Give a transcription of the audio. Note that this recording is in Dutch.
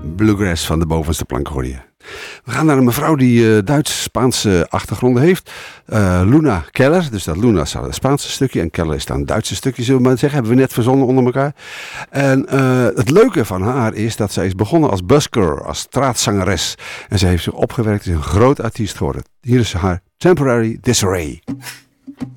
Bluegrass van de bovenste plank hoor je. We gaan naar een mevrouw die Duits-Spaanse achtergronden heeft. Luna Keller. Dus dat Luna is het Spaanse stukje en Keller is dan het Duitse stukje, zullen we maar zeggen. Hebben we net verzonnen onder elkaar. En het leuke van haar is dat zij is begonnen als busker, als straatzangeres. En zij heeft zich opgewerkt, is een groot artiest geworden. Hier is haar Temporary Disarray.